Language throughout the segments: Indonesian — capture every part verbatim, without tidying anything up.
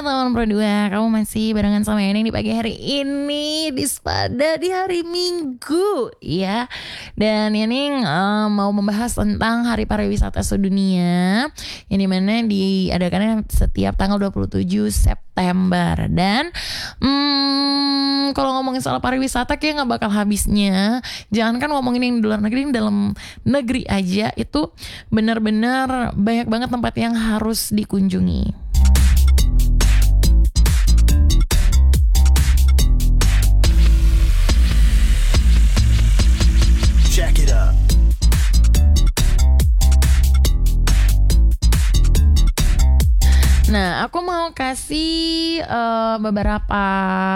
teman Pro dua, kamu masih barengan sama Neneng di pagi hari ini di Spada di hari Minggu ya. Dan Neneng uh, mau membahas tentang Hari Pariwisata Sedunia yang dimana diadakannya setiap tanggal dua puluh tujuh September. Dan hmm, kalau ngomongin soal pariwisata kayak gak bakal habisnya. Jangan kan ngomongin yang di luar negeri, yang dalam negeri aja itu benar-benar banyak banget tempat yang harus dikunjungi. Check it up. Nah, aku mau kasih uh, beberapa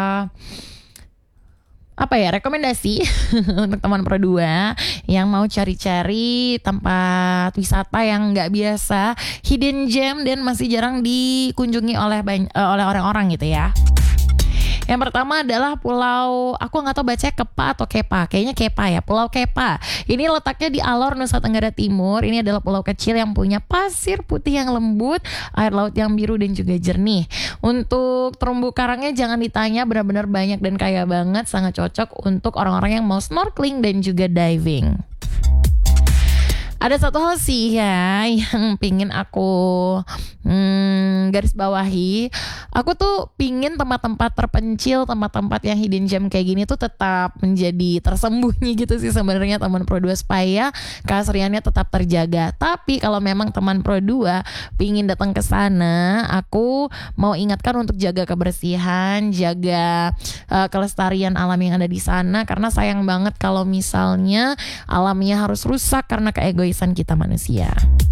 apa ya rekomendasi untuk teman Pro dua yang mau cari-cari tempat wisata yang nggak biasa, hidden gem dan masih jarang dikunjungi oleh bany- uh, oleh orang-orang gitu ya. Yang pertama adalah Pulau, aku nggak tahu bacanya Kepa atau Kepa, kayaknya Kepa ya, Pulau Kepa. Ini letaknya di Alor, Nusa Tenggara Timur. Ini adalah pulau kecil yang punya pasir putih yang lembut, air laut yang biru dan juga jernih. Untuk terumbu karangnya jangan ditanya, benar-benar banyak dan kaya banget, sangat cocok untuk orang-orang yang mau snorkeling dan juga diving. Ada satu hal sih ya yang pingin aku hmm, garis bawahi. Aku tuh pingin tempat-tempat terpencil, tempat-tempat yang hidden gem kayak gini tuh tetap menjadi tersembunyi gitu sih sebenarnya teman Pro dua, supaya keasriannya tetap terjaga. Tapi kalau memang teman Pro dua pingin datang ke sana, aku mau ingatkan untuk jaga kebersihan, jaga uh, kelestarian alam yang ada di sana, karena sayang banget kalau misalnya alamnya harus rusak karena keegoisan kita manusia.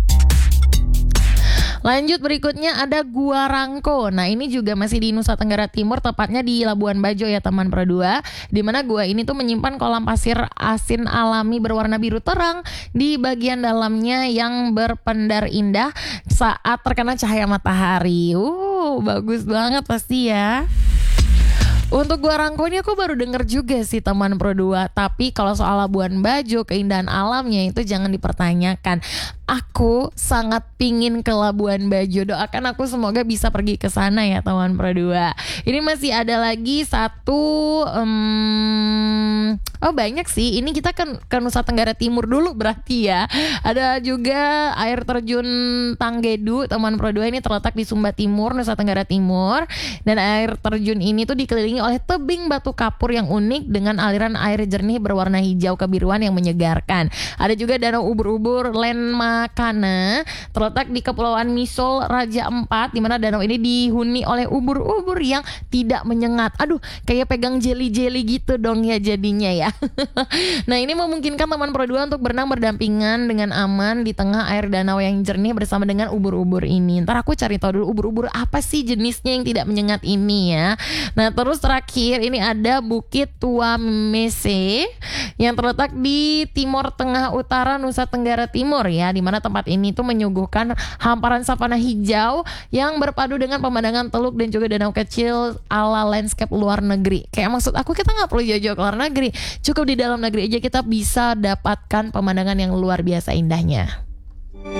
Lanjut berikutnya ada Gua Rangko. Nah ini juga masih di Nusa Tenggara Timur, tepatnya di Labuan Bajo ya teman Pro dua. Dimana gua ini tuh menyimpan kolam pasir asin alami berwarna biru terang di bagian dalamnya yang berpendar indah saat terkena cahaya matahari. Uh, bagus banget pasti ya. Untuk Gua Rangko ini aku baru denger juga sih teman Pro dua. Tapi kalau soal Labuan Bajo, keindahan alamnya itu jangan dipertanyakan. Aku sangat pingin ke Labuan Bajo. Doakan aku semoga bisa pergi ke sana ya teman Pro dua. Ini masih ada lagi satu um, oh banyak sih. Ini kita kan ke Nusa Tenggara Timur dulu berarti ya. Ada juga air terjun Tanggedu teman Pro dua. Ini terletak di Sumba Timur, Nusa Tenggara Timur. Dan air terjun ini tuh dikelilingi oleh tebing batu kapur yang unik dengan aliran air jernih berwarna hijau kebiruan yang menyegarkan. Ada juga danau ubur-ubur Lenmakana terletak di Kepulauan Misol Raja Empat, di mana danau ini dihuni oleh ubur-ubur yang tidak menyengat. Aduh, kayak pegang jelly-jelly gitu dong ya jadinya ya. Nah, ini memungkinkan teman Pro dua untuk berenang berdampingan dengan aman di tengah air danau yang jernih bersama dengan ubur-ubur ini. Ntar aku cari tahu dulu ubur-ubur apa sih jenisnya yang tidak menyengat ini ya. Nah, terus terakhir ini ada Bukit Tua Mese yang terletak di Timur Tengah Utara Nusa Tenggara Timur ya, di mana tempat ini tuh menyuguhkan hamparan savana hijau yang berpadu dengan pemandangan teluk dan juga danau kecil ala landscape luar negeri. Kayak maksud aku kita nggak perlu jauh-jauh ke luar negeri, cukup di dalam negeri aja kita bisa dapatkan pemandangan yang luar biasa indahnya.